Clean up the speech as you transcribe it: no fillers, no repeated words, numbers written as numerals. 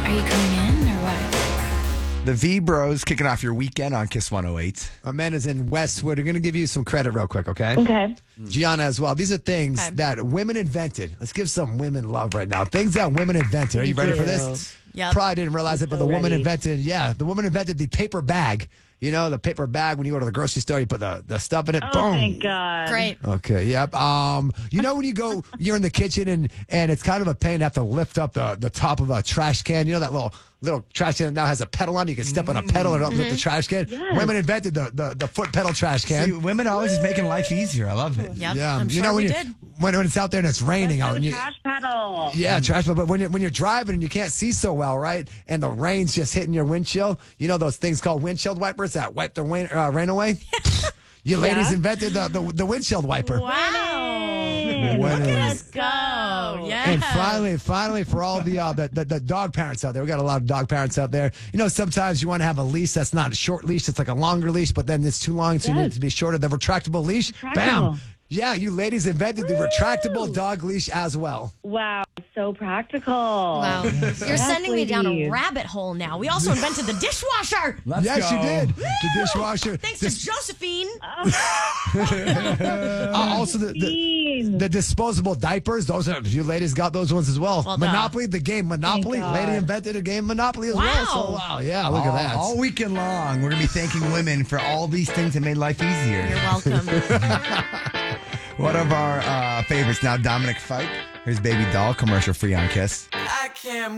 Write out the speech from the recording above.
Are you coming in or what? The V Bros kicking off your weekend on Kiss 108. Amanda's in Westwood. We're going to give you some credit real quick, okay? Okay. Gianna as well. These are things Okay. that women invented. Let's give some women love right now. Things that women invented. Are you ready for this? Yep. Probably didn't realize it, but the woman invented, the woman invented the paper bag. You know, the paper bag when you go to the grocery store, you put the stuff in it. Oh, Boom. thank God. Great. Okay, yep. You know when you're in the kitchen and it's kind of a pain to have to lift up the top of a trash can. You know that little trash can that now has a pedal on it? You can step on a pedal and uplift the trash can. Yes. Women invented the foot pedal trash can. See, women always just making life easier. I love it. Yep. Yeah, I'm you sure know we when did. when it's out there and it's raining out and you, Trash pedal. yeah, trash. But when you're driving and you can't see so well, right? And the rain's just hitting your windshield. You know those things called windshield wipers that wipe the rain away. You ladies invented the windshield wiper. Wow. Look at us go. Yeah. And finally, for all the dog parents out there, we got a lot of dog parents out there. You know, sometimes you want to have a leash that's not a short leash; it's like a longer leash, but then it's too long, so you need it to be shorter. The retractable leash, bam! Yeah, you ladies invented the retractable dog leash as well. Wow, so practical. Wow. You're sending me down a ladies. rabbit hole now. We also invented the dishwasher. Let's Yes, go. you did. The dishwasher. Thanks to Josephine. Also, the disposable diapers. Those are you ladies got those ones as well. Well, Monopoly, the game Monopoly. Thank God. Lady invented a game Monopoly as Wow. well. So yeah, look at that. All weekend long, we're going to be thanking women for all these things that made life easier. You're welcome. One of our favorites now, Dominic Fike. Here's Baby Doll, commercial free on Kiss. I can't